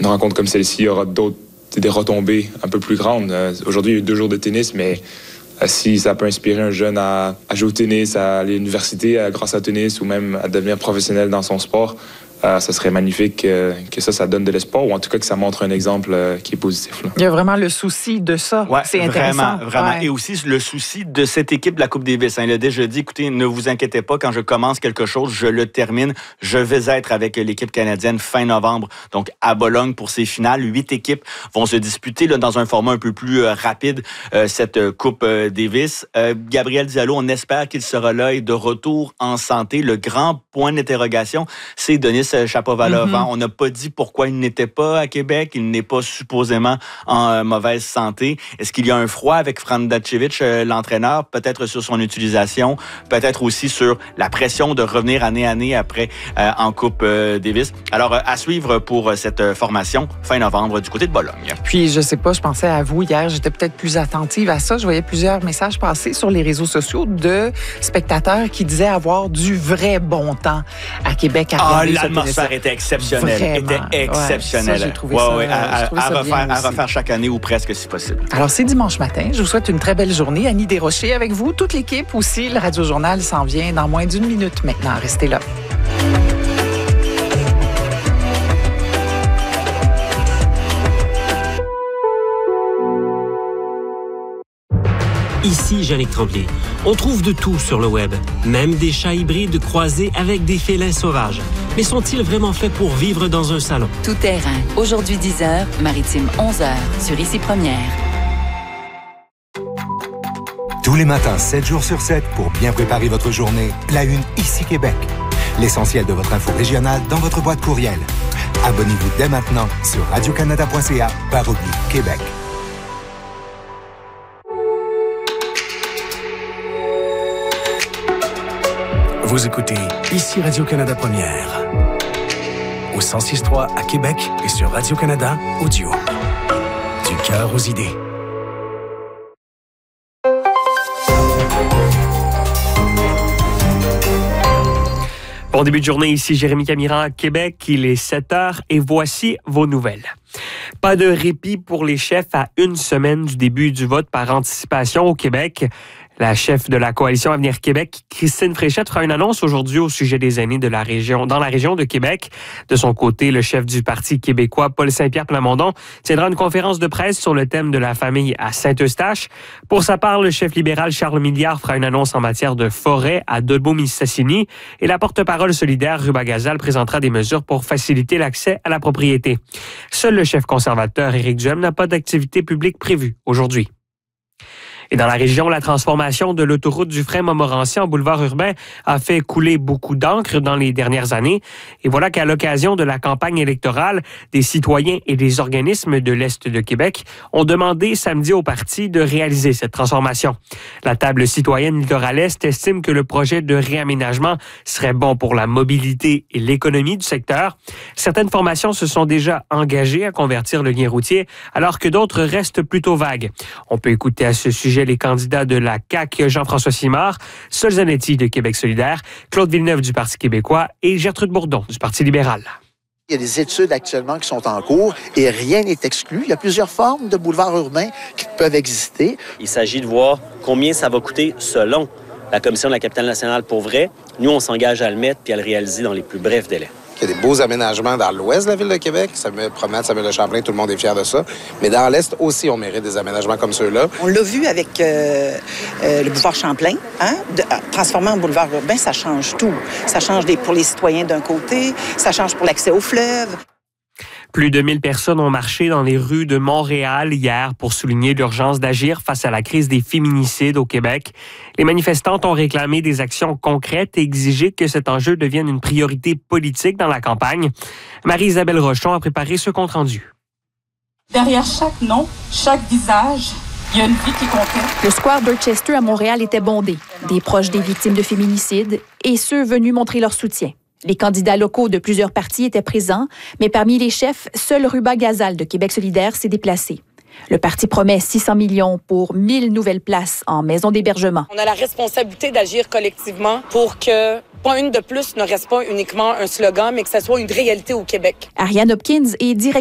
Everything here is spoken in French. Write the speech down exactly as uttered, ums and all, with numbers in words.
une rencontre comme celle-ci, il y aura d'autres, des retombées un peu plus grandes. Euh, aujourd'hui, il y a eu deux jours de tennis, mais euh, si ça peut inspirer un jeune à, à jouer au tennis, à aller à l'université à, grâce au tennis ou même à devenir professionnel dans son sport, Euh, ça serait magnifique euh, que ça, ça donne de l'espoir ou en tout cas que ça montre un exemple euh, qui est positif. Là. Il y a vraiment le souci de ça. Ouais, c'est intéressant. Vraiment, vraiment. Ouais. Et aussi le souci de cette équipe de la Coupe Davis. Il a déjà dit, écoutez, ne vous inquiétez pas, quand je commence quelque chose, je le termine. Je vais être avec l'équipe canadienne fin novembre, donc à Bologne pour ces finales. Huit équipes vont se disputer là, dans un format un peu plus euh, rapide, euh, cette euh, Coupe euh, Davis. Euh, Gabriel Diallo, on espère qu'il sera là et de retour en santé. Le grand point d'interrogation, c'est Denis Chapovalov. Mm-hmm. On n'a pas dit pourquoi il n'était pas à Québec. Il n'est pas supposément en euh, mauvaise santé. Est-ce qu'il y a un froid avec Fran Datsevich, euh, l'entraîneur? Peut-être sur son utilisation, peut-être aussi sur la pression de revenir année à année après euh, en Coupe euh, Davis. Alors, euh, à suivre pour euh, cette euh, formation fin novembre du côté de Bologne. Puis, je sais pas, je pensais à vous hier, j'étais peut-être plus attentive à ça. Je voyais plusieurs messages passer sur les réseaux sociaux de spectateurs qui disaient avoir du vrai bon temps à Québec. À ah, l'atmosphère était exceptionnelle. Vraiment. Était exceptionnelle. Ouais, ça, j'ai trouvé ouais, ça, ouais, à, trouvé à, ça refaire, bien à refaire chaque année ou presque si possible. Alors, c'est dimanche matin. Je vous souhaite une très belle journée. Annie Desrochers avec vous. Toute l'équipe aussi. Le Radio Journal s'en vient dans moins d'une minute maintenant. Restez là. Ici Jannick Tremblay. On trouve de tout sur le web, même des chats hybrides croisés avec des félins sauvages. Mais sont-ils vraiment faits pour vivre dans un salon? Tout terrain. Aujourd'hui dix heures, Maritime onze heures, sur Ici Première. Tous les matins, sept jours sur sept, pour bien préparer votre journée, la une Ici Québec. L'essentiel de votre info régionale dans votre boîte courriel. Abonnez-vous dès maintenant sur radiocanada point c a barre oblique Québec. Vous écoutez Ici Radio-Canada Première. Au cent six trois à Québec et sur Radio-Canada Audio. Du cœur aux idées. Bon début de journée, ici Jérémy Camiran à Québec. Il est sept heures et voici vos nouvelles. Pas de répit pour les chefs à une semaine du début du vote par anticipation au Québec. La chef de la Coalition Avenir Québec, Christine Fréchette, fera une annonce aujourd'hui au sujet des aînés de la région, dans la région de Québec. De son côté, le chef du Parti québécois, Paul Saint-Pierre Plamondon, tiendra une conférence de presse sur le thème de la famille à Saint-Eustache. Pour sa part, le chef libéral Charles Milliard fera une annonce en matière de forêt à Dolbeau-Mistassini et la porte-parole solidaire Ruba Gazal présentera des mesures pour faciliter l'accès à la propriété. Seul le chef conservateur Éric Duhem n'a pas d'activité publique prévue aujourd'hui. Et dans la région, la transformation de l'autoroute du Frein-Montmorency en boulevard urbain a fait couler beaucoup d'encre dans les dernières années. Et voilà qu'à l'occasion de la campagne électorale, des citoyens et des organismes de l'Est de Québec ont demandé samedi au parti de réaliser cette transformation. La table citoyenne Littoral-Est estime que le projet de réaménagement serait bon pour la mobilité et l'économie du secteur. Certaines formations se sont déjà engagées à convertir le lien routier, alors que d'autres restent plutôt vagues. On peut écouter à ce sujet les candidats de la C A Q, Jean-François Simard, Sol Zanetti de Québec solidaire, Claude Villeneuve du Parti québécois et Gertrude Bourdon du Parti libéral. Il y a des études actuellement qui sont en cours et rien n'est exclu. Il y a plusieurs formes de boulevards urbains qui peuvent exister. Il s'agit de voir combien ça va coûter selon la Commission de la capitale nationale pour vrai. Nous, on s'engage à le mettre puis à le réaliser dans les plus brefs délais. Il y a des beaux aménagements dans l'ouest de la ville de Québec. Ça me promenade, ça me le Champlain, tout le monde est fier de ça. Mais dans l'est aussi, on mérite des aménagements comme ceux-là. On l'a vu avec euh, euh, le boulevard Champlain. Hein? De, euh, transformer en boulevard urbain, ça change tout. Ça change des, pour les citoyens d'un côté, ça change pour l'accès au fleuve. Plus de mille personnes ont marché dans les rues de Montréal hier pour souligner l'urgence d'agir face à la crise des féminicides au Québec. Les manifestantes ont réclamé des actions concrètes et exigé que cet enjeu devienne une priorité politique dans la campagne. Marie-Isabelle Rochon a préparé ce compte-rendu. Derrière chaque nom, chaque visage, il y a une vie qui comptait. Le square Dorchester à Montréal était bondé. Des proches des victimes de féminicides et ceux venus montrer leur soutien. Les candidats locaux de plusieurs partis étaient présents, mais parmi les chefs, seul Ruba Gazal de Québec solidaire s'est déplacé. Le parti promet six cents millions pour mille nouvelles places en maisons d'hébergement. On a la responsabilité d'agir collectivement pour que Pas une de plus ne reste pas uniquement un slogan, mais que ça soit une réalité au Québec. Ariane Hopkins est directrice